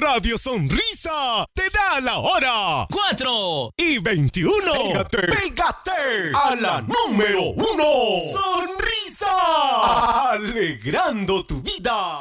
Radio Sonrisa te da la hora. 4:21. Pégate a la número 1. Sonrisa. Alegrando tu vida.